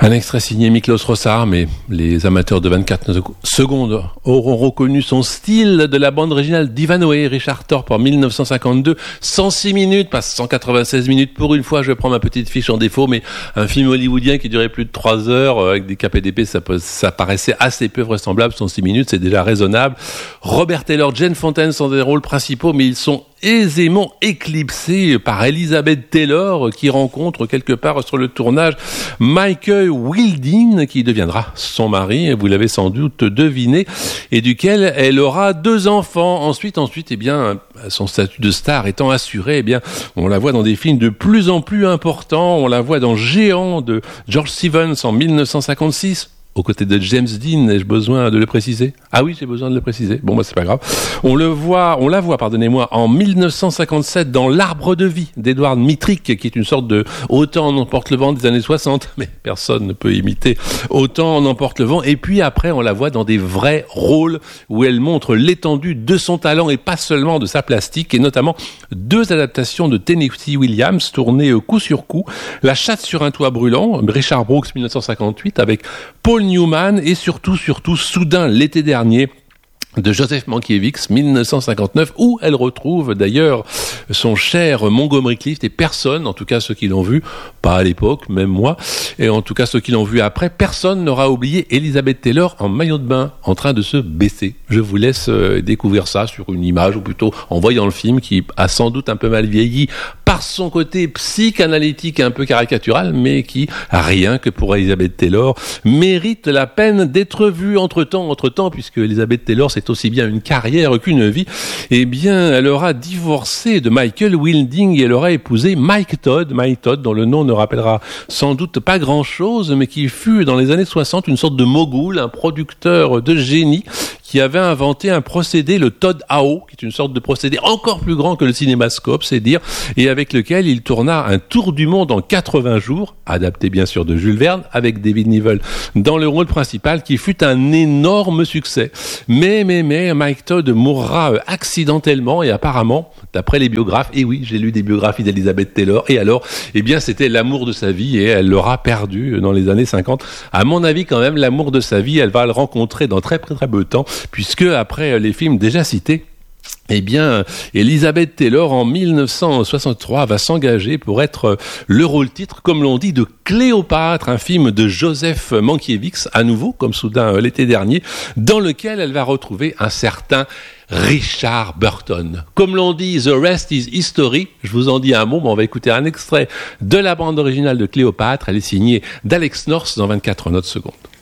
Un extrait signé Miklos Rossar, mais les amateurs de 24 secondes auront reconnu son style de la bande originale d'Ivanhoe, Richard Thorpe en 1952. 106 minutes, pas 196 minutes pour une fois, je prends ma petite fiche en défaut, mais un film hollywoodien qui durait plus de 3 heures, avec des capes et d'épée, ça paraissait assez peu vraisemblable. 106 minutes, c'est déjà raisonnable. Robert Taylor, Jane Fontaine sont des rôles principaux, mais ils sont aisément éclipsé par Elizabeth Taylor qui rencontre quelque part sur le tournage Michael Wilding qui deviendra son mari, vous l'avez sans doute deviné, et duquel elle aura 2 enfants. Ensuite, eh bien, son statut de star étant assuré, eh bien, on la voit dans des films de plus en plus importants. On la voit dans Géant de George Stevens en 1956. Aux côtés de James Dean, ai-je besoin de le préciser ? Ah oui, j'ai besoin de le préciser. Bon, c'est pas grave. On la voit, en 1957 dans L'Arbre de vie d'Edward Mitrick, qui est une sorte de Autant en emporte le vent des années 60, mais personne ne peut imiter Autant en emporte le vent. Et puis après, on la voit dans des vrais rôles où elle montre l'étendue de son talent et pas seulement de sa plastique, et notamment 2 adaptations de Tennessee Williams tournées coup sur coup. La chatte sur un toit brûlant, Richard Brooks 1958, avec Paul Newman, et surtout, Soudain l'été dernier, de Joseph Mankiewicz, 1959, où elle retrouve d'ailleurs son cher Montgomery Clift, et personne, en tout cas ceux qui l'ont vu, pas à l'époque, même moi, et en tout cas ceux qui l'ont vu après, personne n'aura oublié Elizabeth Taylor en maillot de bain, en train de se baisser. Je vous laisse découvrir ça sur une image, ou plutôt en voyant le film, qui a sans doute un peu mal vieilli par son côté psychanalytique et un peu caricatural, mais qui, rien que pour Elizabeth Taylor, mérite la peine d'être vu. Entre-temps, puisque Elizabeth Taylor, c'est aussi bien une carrière qu'une vie, eh bien, elle aura divorcé de Michael Wilding et elle aura épousé Mike Todd, dont le nom ne rappellera sans doute pas grand-chose, mais qui fut dans les années 60 une sorte de mogul, un producteur de génie, qui avait inventé un procédé, le Todd AO, qui est une sorte de procédé encore plus grand que le cinémascope, c'est dire, et avec lequel il tourna un tour du monde en 80 jours, adapté bien sûr de Jules Verne, avec David Niven dans le rôle principal, qui fut un énorme succès. Mais Mike Todd mourra accidentellement, et apparemment, d'après les biographes, et oui, j'ai lu des biographies d'Elizabeth Taylor, et alors, eh bien, c'était l'amour de sa vie, et elle l'aura perdu dans les années 50. À mon avis, quand même, l'amour de sa vie, elle va le rencontrer dans très peu de temps, puisque après les films déjà cités, eh bien, Elizabeth Taylor, en 1963, va s'engager pour être le rôle-titre, comme l'on dit, de Cléopâtre, un film de Joseph Mankiewicz, à nouveau, comme Soudain l'été dernier, dans lequel elle va retrouver un certain Richard Burton. Comme l'on dit, the rest is history. Je vous en dis un mot, mais on va écouter un extrait de la bande originale de Cléopâtre. Elle est signée d'Alex North dans 24 notes secondes.